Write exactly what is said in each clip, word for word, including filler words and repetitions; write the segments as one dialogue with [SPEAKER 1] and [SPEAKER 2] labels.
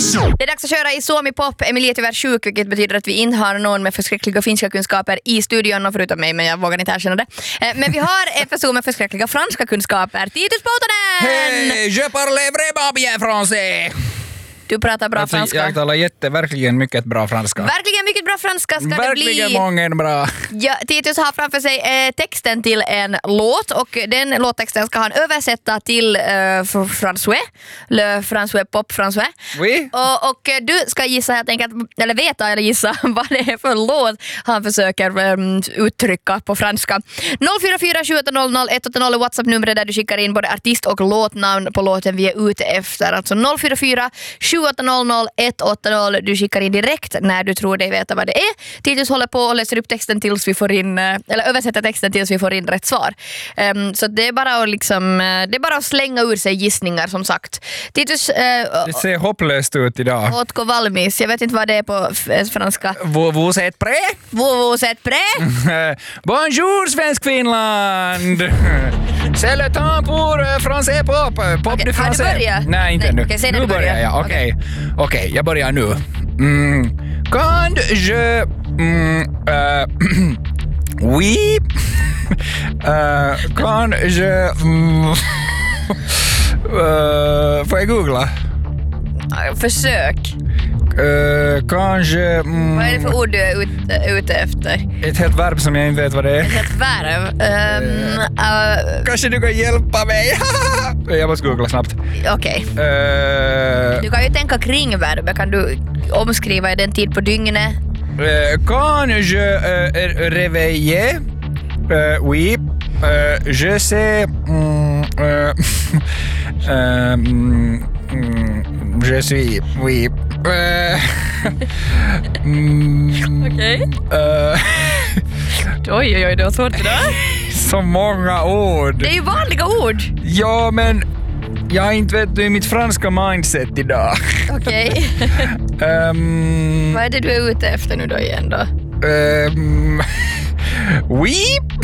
[SPEAKER 1] Det är dags att köra i Suomi Pop. Emilia är tyvärr sjuk, vilket betyder att vi inte har någon med förskräckliga finska kunskaper i studion, och förutom mig, men jag vågar inte erkänna det. Men vi har en person med förskräckliga franska kunskaper. Titus Poutanen!
[SPEAKER 2] Hej, je parle vraiment bien français!
[SPEAKER 1] Du pratar bra
[SPEAKER 2] alltså,
[SPEAKER 1] franska.
[SPEAKER 2] Jag talar jätte, verkligen mycket bra franska.
[SPEAKER 1] Verkligen mycket bra franska ska
[SPEAKER 2] verkligen
[SPEAKER 1] det bli.
[SPEAKER 2] Verkligen många bra.
[SPEAKER 1] Ja, Titus har framför sig eh, texten till en låt, och den låttexten ska han översätta till eh, français. Le français pop français.
[SPEAKER 2] Oui.
[SPEAKER 1] Och, och du ska gissa helt enkelt, eller veta eller gissa vad det är för låt han försöker um, uttrycka på franska. noll fyra fyra sju åtta noll noll ett åtta noll är WhatsApp-numret där du skickar in både artist och låtnamn på låten vi är ute efter. Alltså noll fyra fyra sju åtta noll noll ett åtta noll. Du skickar in direkt när du tror dig veta vad det är. Titus håller på och läser upp texten tills vi får in, eller översätter texten tills vi får in rätt svar. Um, så det är bara att liksom, det är bara att slänga ur sig gissningar, som sagt. Titus, uh,
[SPEAKER 2] det ser hopplöst ut idag.
[SPEAKER 1] Otko valmis? Jag vet inte vad det är på f- franska.
[SPEAKER 2] Vous êtes prêt?
[SPEAKER 1] Vous êtes prêt?
[SPEAKER 2] Bonjour, Svensk Finland! C'est le temps pour uh, français pop. Pop
[SPEAKER 1] Okay,
[SPEAKER 2] de
[SPEAKER 1] har du
[SPEAKER 2] français.
[SPEAKER 1] börjat?
[SPEAKER 2] Nej, inte
[SPEAKER 1] Nej,
[SPEAKER 2] nu.
[SPEAKER 1] okay,
[SPEAKER 2] nu
[SPEAKER 1] du
[SPEAKER 2] börjar
[SPEAKER 1] börjar.
[SPEAKER 2] jag. Okej, okay. okay. okay, jag börjar nu. Mm. Quand je... Mm, uh, oui. uh, quand je... Mm, uh, får jag googla?
[SPEAKER 1] Försök.
[SPEAKER 2] Uh, kanske... Mm,
[SPEAKER 1] vad är det för ord du är ut, ute efter?
[SPEAKER 2] ett helt verb som jag inte vet vad det är.
[SPEAKER 1] Ett helt verb? Um, uh,
[SPEAKER 2] Kanske du kan hjälpa mig? Jag måste googla snabbt.
[SPEAKER 1] Okej.
[SPEAKER 2] Okay. Uh,
[SPEAKER 1] du kan ju tänka kring verbet. Kan du omskriva i den tid på dygnet?
[SPEAKER 2] Uh, quand je uh, réveillais, uh, oui, uh, je sais... Mm, uh, uh, mm, je suis... Oui... Uh, mm,
[SPEAKER 1] Okej.
[SPEAKER 2] Okay. Uh,
[SPEAKER 1] oj, oj, oj, det var svårt det där.
[SPEAKER 2] Så många ord.
[SPEAKER 1] Det är ju vanliga ord.
[SPEAKER 2] Ja, men jag inte vet du i mitt franska mindset idag.
[SPEAKER 1] Okej. Okay.
[SPEAKER 2] um,
[SPEAKER 1] vad är det du är ute efter nu då igen då?
[SPEAKER 2] Um, oui.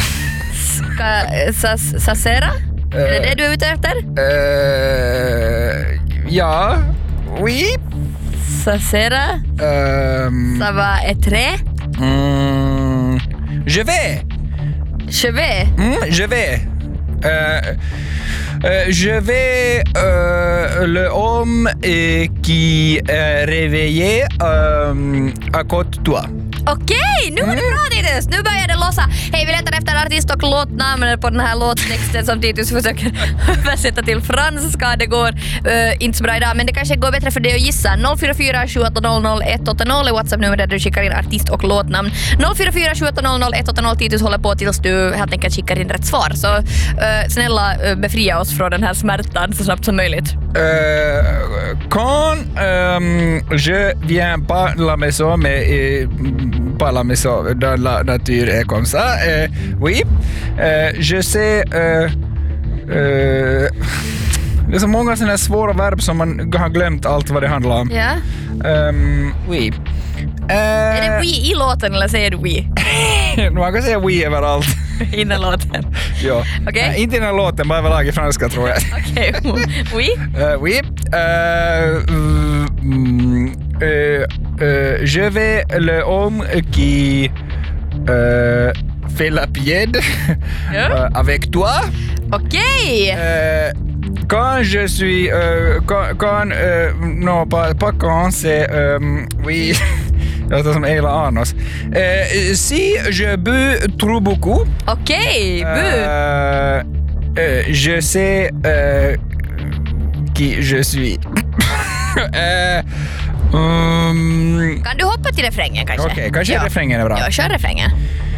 [SPEAKER 1] Ska, sasera? Uh, är det det du är ute efter?
[SPEAKER 2] Uh, ja. Oui.
[SPEAKER 1] Sasera?
[SPEAKER 2] Um,
[SPEAKER 1] Ça va être?
[SPEAKER 2] Mm, je vais.
[SPEAKER 1] Je vais?
[SPEAKER 2] Mm, je vais. Uh, uh, je vais uh, le homme uh, qui est réveillé uh, à côté de toi.
[SPEAKER 1] Okej, nu var det bra Titus. Nu börjar det lossa. Hej, vi letar efter artist och låtnamn på den här låttexten som Titus försöker översätta till franska. Det går uh, inte så bra idag, men det kanske går bättre för dig att gissa. noll fyra fyra sju åtta noll noll ett åtta noll är WhatsApp-nummer där du skickar in artist och låtnamn. noll fyra fyra sju åtta noll noll ett åtta noll. Titus håller på tills du helt enkelt skickar in rätt svar. Så uh, snälla uh, befria oss från den här smärtan så snabbt som möjligt.
[SPEAKER 2] Uh, quand um, je viens pas la maison mais uh, pas la maison dans la nature est comme ça uh, oui uh, je sais uh, uh, det är så många sådana svåra verb som man har glömt allt vad det handlar om.
[SPEAKER 1] Ja.
[SPEAKER 2] Um, oui uh,
[SPEAKER 1] Är det we i låten eller säger du we?
[SPEAKER 2] man kan säga we överallt.
[SPEAKER 1] Innan låten.
[SPEAKER 2] Ja.
[SPEAKER 1] Okay.
[SPEAKER 2] Nej, inte innan låten, bara överlag i franska tror jag.
[SPEAKER 1] Okej, okay. Oui?
[SPEAKER 2] Uh, oui. Uh, mm, uh, uh, je vais le homme qui uh, fait la pied
[SPEAKER 1] yeah.
[SPEAKER 2] uh, avec toi.
[SPEAKER 1] Okej! Okay.
[SPEAKER 2] Uh, quand je suis... Uh, quand... quand uh, non, pas, pas quand, c'est... Um, oui... Det låter som Eila Arnos. Uh, si je bu trop beaucoup...
[SPEAKER 1] Okej, okay, bu!
[SPEAKER 2] Uh, uh, je sais uh, qui je suis. uh, um,
[SPEAKER 1] kan du hoppa till refrängen kanske?
[SPEAKER 2] Okej, okay, kanske
[SPEAKER 1] ja.
[SPEAKER 2] refrängen är bra.
[SPEAKER 1] Ja, kör refrängen.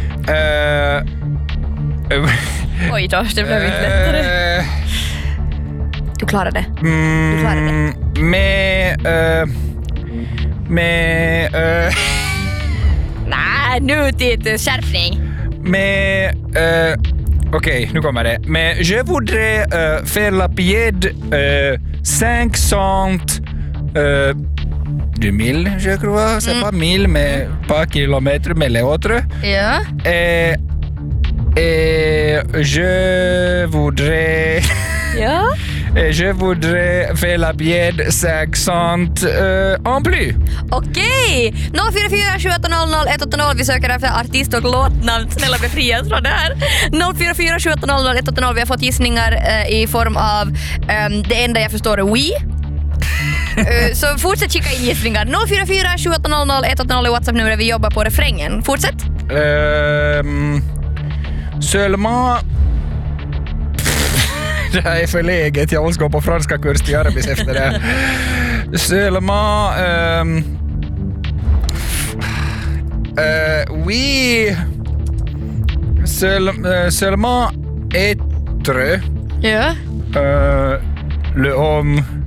[SPEAKER 2] Uh, uh,
[SPEAKER 1] Oj då, det blev inte lättare. Du klarar det.
[SPEAKER 2] Mm,
[SPEAKER 1] du klarar det.
[SPEAKER 2] Med... Uh, med... Uh,
[SPEAKER 1] Nej, nu Titus, skärpning.
[SPEAKER 2] Med... Uh, Okej, okay, nu kommer det. Mais je voudrais uh, faire la pied uh, cinq cent uh, du mille, je crois. C'est mm. pas mille, mais pas kilomètres, mais les autres.
[SPEAKER 1] Ja.
[SPEAKER 2] Et, et je voudrais...
[SPEAKER 1] Ja.
[SPEAKER 2] Et je voudrais faire la bière cinq euh, en plus.
[SPEAKER 1] Okej! noll fyra fyra sju åtta noll noll ett åtta noll. Vi söker efter artist och låtnamn. Snälla befrias från det här. noll fyra fyra sju åtta noll noll ett åtta noll. Vi har fått gissningar eh, i form av um, det enda jag förstår är we. uh, så fortsätt kika in gissningar. noll fyra fyra sju åtta noll noll ett åtta noll i WhatsApp-numret. Vi jobbar på refrängen. Fortsätt.
[SPEAKER 2] Um, seulement... Det här är för läget. Jag måste gå på franska kurs till Arbis efter det. Seulement... Um, uh, oui... Seul, uh, seulement être...
[SPEAKER 1] Ja.
[SPEAKER 2] Uh, le homme...